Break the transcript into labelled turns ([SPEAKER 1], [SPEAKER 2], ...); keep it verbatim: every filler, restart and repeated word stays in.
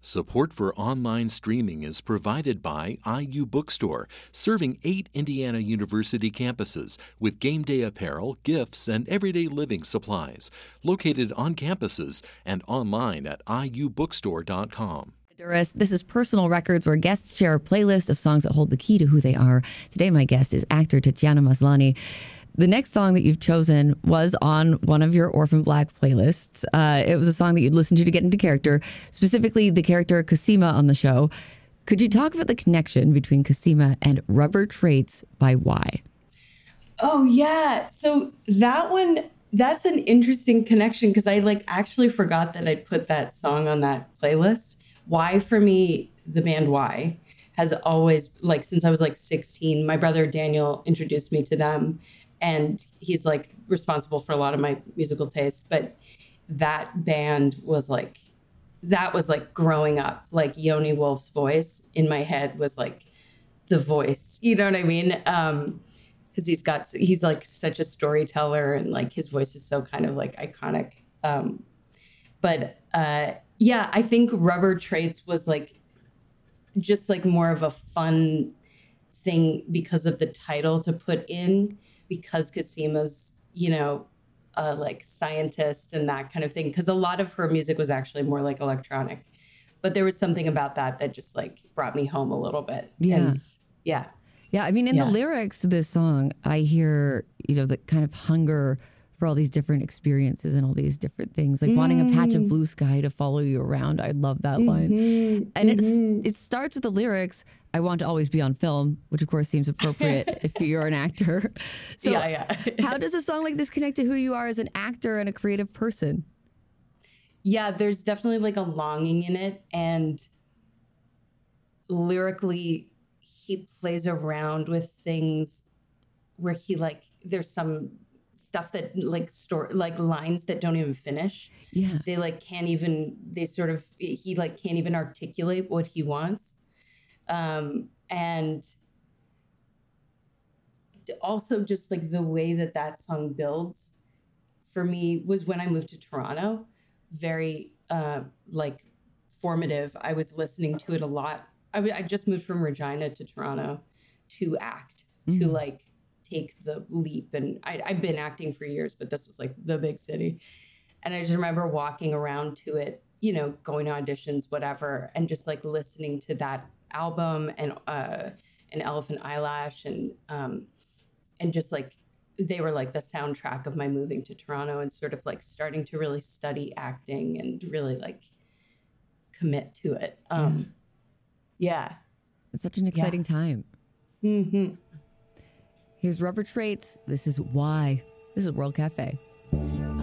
[SPEAKER 1] Support for online streaming is provided by I U Bookstore, serving eight Indiana University campuses with game day apparel, gifts, and everyday living supplies. Located on campuses and online at I U bookstore dot com.
[SPEAKER 2] This is Personal Records, where guests share a playlist of songs that hold the key to who they are. Today, my guest is actor Tatiana Maslany. The next song that you've chosen was on one of your Orphan Black playlists. Uh, it was a song that you'd listen to to get into character, specifically the character Cosima on the show. Could you talk about the connection between Cosima and Rubber Traits by Y?
[SPEAKER 3] Oh, yeah. So that one, that's an interesting connection because I like actually forgot that I'd put that song on that playlist. Y for me, the band Y, has always, like, since I was like sixteen, my brother Daniel introduced me to them. And he's like responsible for a lot of my musical taste. But that band was like, that was like growing up, like Yoni Wolf's voice in my head was like the voice, you know what I mean? Um, cause he's got, he's like such a storyteller and like his voice is so kind of like iconic. Um, but uh, yeah, I think Rubber Traits was like, just like more of a fun thing because of the title to put in. Because Cosima's, you know, uh, like scientist and that kind of thing. Because a lot of her music was actually more like electronic. But there was something about that that just like brought me home a little bit.
[SPEAKER 2] Yeah.
[SPEAKER 3] And, yeah.
[SPEAKER 2] Yeah. I mean, in yeah. the lyrics to this song, I hear, you know, the kind of hunger for all these different experiences and all these different things, like mm. wanting a patch of blue sky to follow you around. I love that mm-hmm. line. And mm-hmm. it's, it starts with the lyrics, I want to always be on film, which of course seems appropriate if you're an actor. So
[SPEAKER 3] yeah, yeah.
[SPEAKER 2] How does a song like this connect to who you are as an actor and a creative person?
[SPEAKER 3] Yeah, there's definitely like a longing in it. And lyrically, he plays around with things where he like, there's some stuff that like store like lines that don't even finish.
[SPEAKER 2] Yeah.
[SPEAKER 3] They like can't even, they sort of, he like can't even articulate what he wants. Um, and also just like the way that that song builds for me was when I moved to Toronto, very uh, like formative. I was listening to it a lot. I, w- I just moved from Regina to Toronto to act, mm-hmm. to like take the leap. And I, I've been acting for years, but this was like the big city. And I just remember walking around to it, you know, going to auditions, whatever, and just like listening to that album and uh and Elephant Eyelash and um and just like they were like the soundtrack of my moving to Toronto and sort of like starting to really study acting and really like commit to it. Um yeah, yeah.
[SPEAKER 2] It's such an exciting yeah. time.
[SPEAKER 3] Mm-hmm.
[SPEAKER 2] Here's Rubber Traits. This is Y. This is World Cafe.